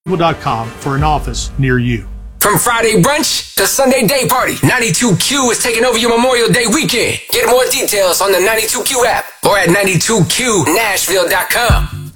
people.com for an office near you. From Friday brunch to Sunday day party, 92Q is taking over your Memorial Day weekend. Get more details on the 92Q app or at 92QNashville.com.